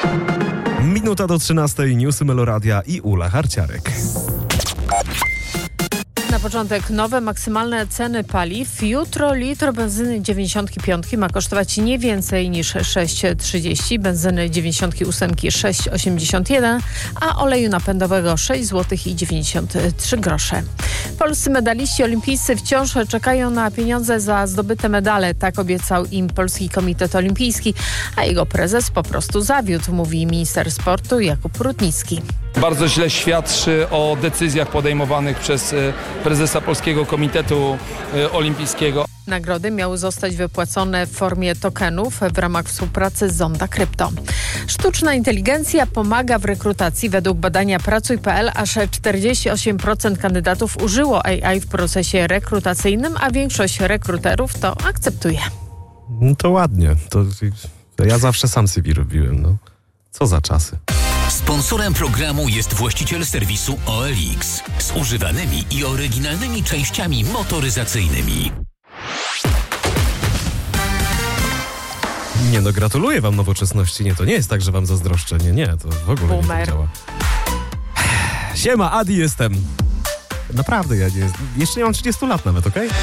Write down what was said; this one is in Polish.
Minuta do 13, newsy Meloradia i Ula Harciarek. Na początek nowe maksymalne ceny paliw. Jutro litr benzyny 95 ma kosztować nie więcej niż 6,30, benzyny 98 6,81, a oleju napędowego 6 zł i 93 grosze. Polscy medaliści olimpijscy wciąż czekają na pieniądze za zdobyte medale. Tak obiecał im Polski Komitet Olimpijski, a jego prezes po prostu zawiódł, mówi minister sportu Jakub Rutnicki. Bardzo źle świadczy o decyzjach podejmowanych przez prezesa Polskiego Komitetu Olimpijskiego. Nagrody miały zostać wypłacone w formie tokenów w ramach współpracy z Zonda Krypto. Sztuczna inteligencja pomaga w rekrutacji. Według badania Pracuj.pl aż 48% kandydatów użyło AI w procesie rekrutacyjnym, a większość rekruterów to akceptuje. No to ładnie. To ja zawsze sam CV robiłem. No. Co za czasy. Sponsorem programu jest właściciel serwisu OLX z używanymi i oryginalnymi częściami motoryzacyjnymi. Nie no, gratuluję wam nowoczesności. Nie, to nie jest tak, że wam zazdroszczę. Nie, to w ogóle Boomer. nie działa. Siema, Adi jestem. Naprawdę, jeszcze nie mam 30 lat nawet, okej?